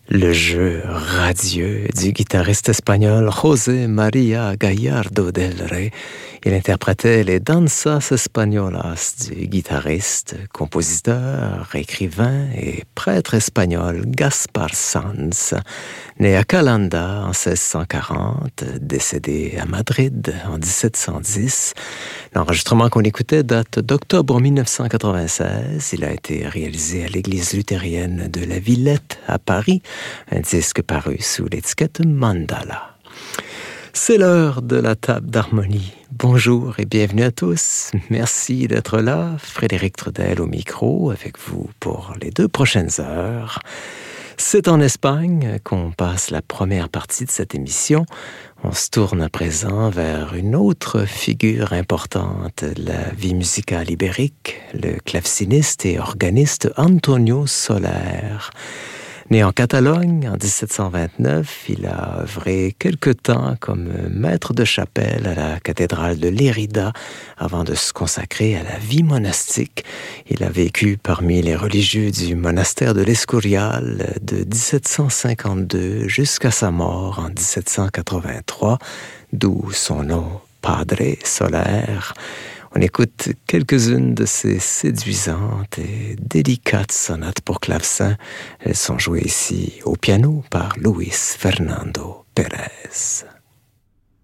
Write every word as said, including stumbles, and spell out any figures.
Le jeu radieux du guitariste espagnol José María Gallardo del Rey. Il interprétait les danzas españolas du guitariste, compositeur, écrivain et prêtre espagnol Gaspar Sanz, né à Calanda en seize cent quarante, décédé à Madrid en dix-sept cent dix. L'enregistrement qu'on écoutait date d'octobre mille neuf cent quatre-vingt-seize. Il a été réalisé à l'église luthérienne de la Villette à Paris, un disque paru sous l'étiquette Mandala. C'est l'heure de la table d'harmonie. Bonjour et bienvenue à tous. Merci d'être là. Frédéric Trudel au micro avec vous pour les deux prochaines heures. C'est en Espagne qu'on passe la première partie de cette émission. On se tourne à présent vers une autre figure importante de la vie musicale ibérique, le claveciniste et organiste Antonio Soler. Né en Catalogne en dix-sept cent vingt-neuf, il a œuvré quelque temps comme maître de chapelle à la cathédrale de Lérida avant de se consacrer à la vie monastique. Il a vécu parmi les religieux du monastère de l'Escorial de dix-sept cent cinquante-deux jusqu'à sa mort en dix-sept cent quatre-vingt-trois, d'où son nom Padre Soler. On écoute quelques-unes de ces séduisantes et délicates sonates pour clavecin. Elles sont jouées ici au piano par Luis Fernando Pérez.